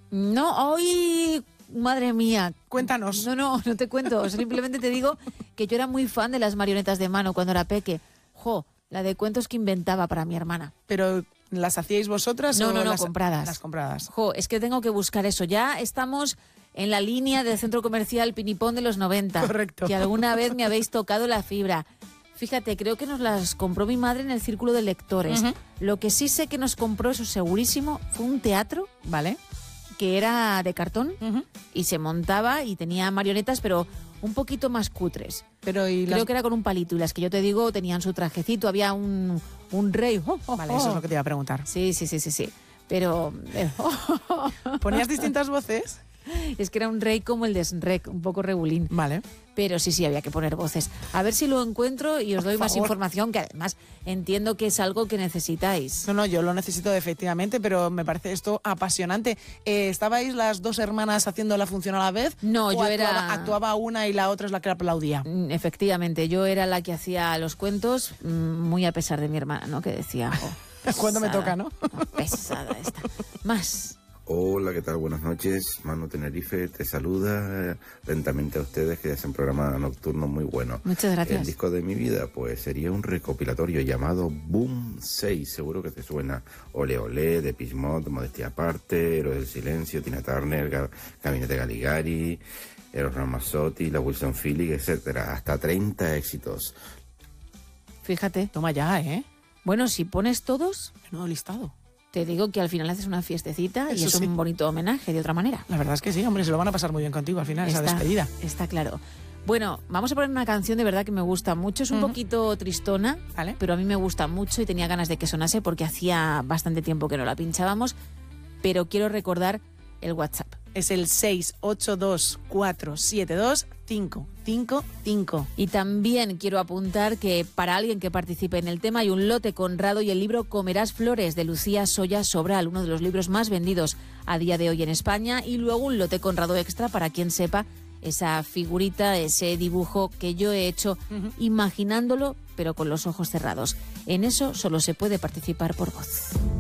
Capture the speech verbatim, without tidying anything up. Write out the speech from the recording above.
No, hoy... Madre mía. Cuéntanos. No, no, no te cuento. Simplemente te digo que yo era muy fan de las marionetas de mano cuando era peque. Jo, la de cuentos que inventaba para mi hermana. Pero... ¿Las hacíais vosotras? No, o no, no, las, compradas. Las compradas. Jo, es que tengo que buscar eso. Ya estamos en la línea del centro comercial Pinipón de los noventa. Correcto. Que alguna vez me habéis tocado la fibra. Fíjate, creo que nos las compró mi madre en el círculo de lectores. Uh-huh. Lo que sí sé que nos compró, eso segurísimo, fue un teatro, Vale. que era de cartón Uh-huh. y se montaba y tenía marionetas, pero un poquito más cutres. Pero y Creo las... que era con un palito y las que yo te digo tenían su trajecito, había un, un rey. Oh, oh, Vale, oh. eso es lo que te iba a preguntar. Sí, sí, sí, sí, sí. Pero, pero ¿Ponías distintas voces? es que era un rey como el de Shrek, un poco regulín. Vale. Pero sí, sí, había que poner voces. A ver si lo encuentro y os doy Por más favor. información, que además entiendo que es algo que necesitáis. No, no, yo lo necesito efectivamente, pero me parece esto apasionante. Eh, ¿Estabais las dos hermanas haciendo la función a la vez? No, ¿O yo actuaba, era... actuaba una y la otra es la que aplaudía? Mm, Efectivamente, yo era la que hacía los cuentos, mm, muy a pesar de mi hermana, ¿no? Que decía... Oh, ¿Cuándo me pesada, toca, no? Pesada esta. Más... Hola, ¿qué tal? Buenas noches. Manu Tenerife te saluda eh, lentamente a ustedes que hacen un programa nocturno muy bueno. Muchas gracias. El disco de mi vida pues sería un recopilatorio llamado Boom seis, seguro que te suena. Ole Ole, de Pismot, Modestia Aparte, Héroes del Silencio, Tina Turner, Ga- Gabinete Galigari, Eros Ramazzotti, la Wilson Phillips, etcétera. Hasta treinta éxitos. Fíjate. Toma ya, ¿eh? Bueno, si pones todos, Menudo listado. te digo que al final haces una fiestecita y Eso es sí. un bonito homenaje de otra manera. La verdad es que sí, hombre, se lo van a pasar muy bien contigo al final, esa Está- despedida. Está claro. Bueno, vamos a poner una canción de verdad que me gusta mucho. Es un Ujú. poquito tristona, Vale. pero a mí me gusta mucho y tenía ganas de que sonase porque hacía bastante tiempo que no la pinchábamos. Pero quiero recordar el WhatsApp. Es el seis ocho dos cuatro siete dos cinco cinco cinco. Y también quiero apuntar que para alguien que participe en el tema hay un lote Conrado y el libro Comerás Flores de Lucía Soya Sobral, uno de los libros más vendidos a día de hoy en España, y luego un lote Conrado extra para quien sepa esa figurita, ese dibujo que yo he hecho Ujú. imaginándolo pero con los ojos cerrados. En eso solo se puede participar por voz.